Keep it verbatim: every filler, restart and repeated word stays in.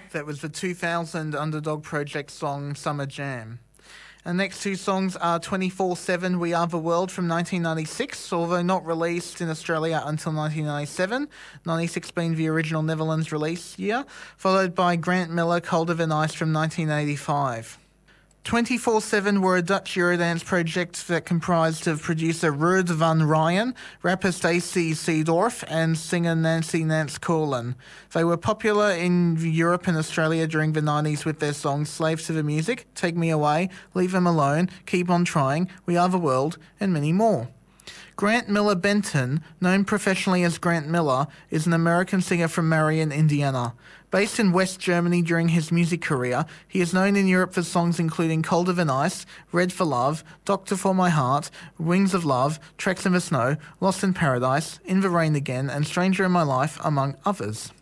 That was the two thousand Underdog Project song Summer Jam. The next two songs are twenty-four seven We Are the World from nineteen ninety-six, although not released in Australia until nineteen ninety-seven, ninety-six being the original Netherlands release year, followed by Grant Miller Colder Than Ice from nineteen eighty-five. twenty-four seven were a Dutch Eurodance project that comprised of producer Ruud van Ryan, rapper Stacey Seedorf, and singer Nancy Nance Corlin. They were popular in Europe and Australia during the nineties with their songs Slave to the Music, Take Me Away, Leave Them Alone, Keep On Trying, We Are the World, and many more. Grant Miller Benton, known professionally as Grant Miller, is an American singer from Marion, Indiana. Based in West Germany during his music career, he is known in Europe for songs including Colder Than Ice, Red for Love, Doctor for My Heart, Wings of Love, Tracks in the Snow, Lost in Paradise, In the Rain Again, and Stranger in My Life, among others.